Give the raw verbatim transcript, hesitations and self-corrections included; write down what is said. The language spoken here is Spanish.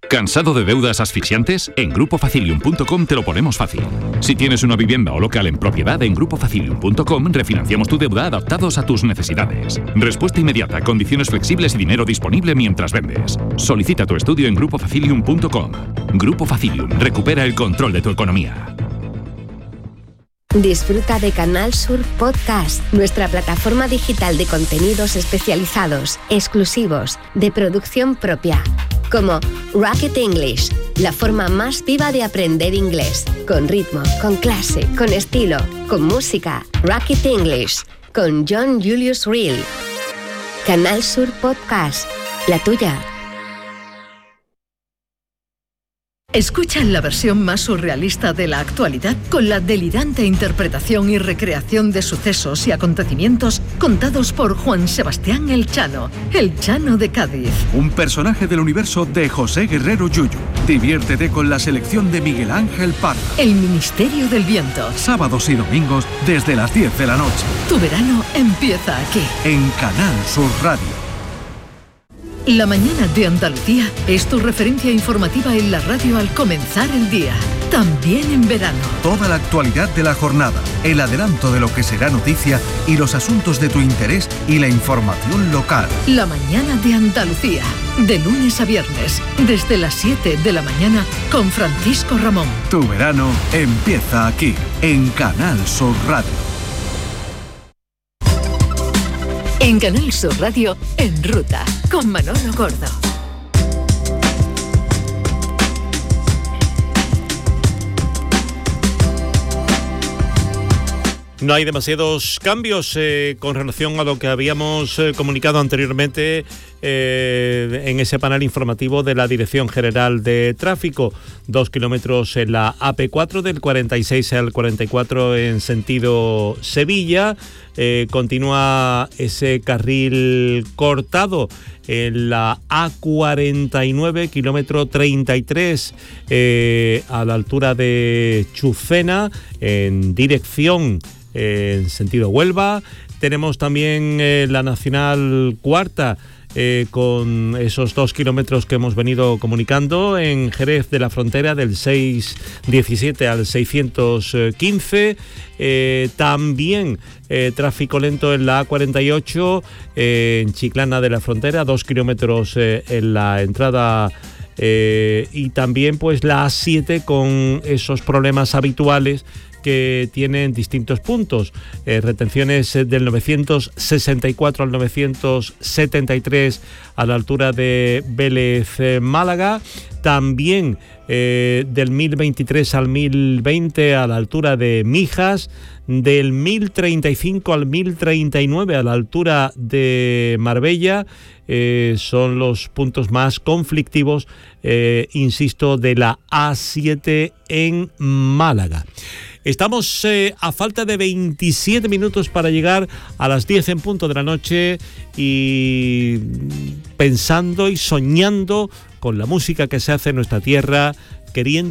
¿Cansado de deudas asfixiantes? En grupo facilium punto com te lo ponemos fácil. Si tienes una vivienda o local en propiedad, en grupo facilium punto com refinanciamos tu deuda adaptados a tus necesidades. Respuesta inmediata, condiciones flexibles y dinero disponible mientras vendes. Solicita tu estudio en grupo facilium punto com. Grupo Facilium, recupera el control de tu economía. Disfruta de Canal Sur Podcast, nuestra plataforma digital de contenidos especializados, exclusivos, de producción propia. Como Rocket English, la forma más viva de aprender inglés, con ritmo, con clase, con estilo, con música. Rocket English, con John Julius Reel. Canal Sur Podcast, la tuya. Escucha la versión más surrealista de la actualidad con la delirante interpretación y recreación de sucesos y acontecimientos contados por Juan Sebastián El Chano, El Chano de Cádiz. Un personaje del universo de José Guerrero Yuyu. Diviértete con la selección de Miguel Ángel Parra. El Ministerio del Viento. Sábados y domingos desde las diez de la noche. Tu verano empieza aquí. En Canal Sur Radio. La mañana de Andalucía es tu referencia informativa en la radio al comenzar el día, también en verano. Toda la actualidad de la jornada, el adelanto de lo que será noticia y los asuntos de tu interés y la información local. La mañana de Andalucía, de lunes a viernes, desde las siete de la mañana con Francisco Ramón. Tu verano empieza aquí, en Canal Sur Radio. En Canal Sur Radio, En Ruta, con Manolo Gordo. No hay demasiados cambios eh, con relación a lo que habíamos eh, comunicado anteriormente eh, en ese panel informativo de la Dirección General de Tráfico. Dos kilómetros en la A P cuatro, del cuarenta y seis al cuarenta y cuatro en sentido Sevilla. Eh, continúa ese carril cortado en la A cuarenta y nueve, kilómetro treinta y tres, eh, a la altura de Chucena, en dirección eh, en sentido Huelva. Tenemos también eh, la Nacional Cuarta, Eh, con esos dos kilómetros que hemos venido comunicando en Jerez de la Frontera, del seiscientos diecisiete al seiscientos quince. Eh, también eh, tráfico lento en la A cuarenta y ocho, eh, en Chiclana de la Frontera, dos kilómetros eh, en la entrada. Eh, y también pues la A siete con esos problemas habituales que tienen distintos puntos, eh, retenciones del novecientos sesenta y cuatro al novecientos setenta y tres a la altura de Vélez eh, Málaga, también eh, del mil veintitrés al mil veinte a la altura de Mijas, del mil treinta y cinco al mil treinta y nueve a la altura de Marbella. Eh, son los puntos más conflictivos, eh, insisto, de la A siete en Málaga. Estamos eh, a falta de veintisiete minutos para llegar a las diez en punto de la noche y pensando y soñando con la música que se hace en nuestra tierra, queriendo